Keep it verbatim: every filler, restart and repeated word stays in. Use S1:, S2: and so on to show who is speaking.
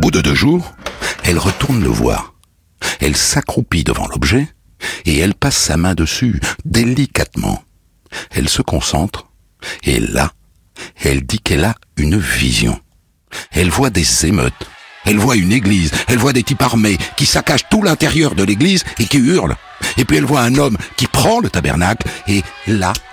S1: bout de deux jours, elle retourne le voir. Elle s'accroupit devant l'objet et elle passe sa main dessus, délicatement. Elle se concentre et là, elle dit qu'elle a une vision. Elle voit des émeutes. Elle voit une église, elle voit des types armés qui saccagent tout l'intérieur de l'église et qui hurlent. Et puis elle voit un homme qui prend le tabernacle et là,